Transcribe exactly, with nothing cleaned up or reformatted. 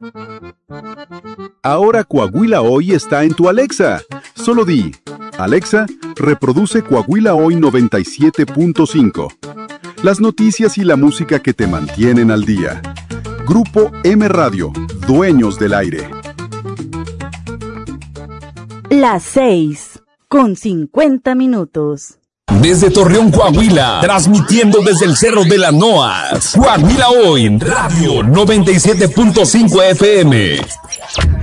Ahora Coahuila Hoy está en tu Alexa. Solo di, Alexa, reproduce Coahuila Hoy noventa y siete punto cinco. Las noticias y la música que te mantienen al día. Grupo M Radio, dueños del aire. Las seis, con cincuenta minutos. Desde Torreón, Coahuila, transmitiendo desde el Cerro de la Noas. Coahuila Hoy, Radio noventa y siete punto cinco F M.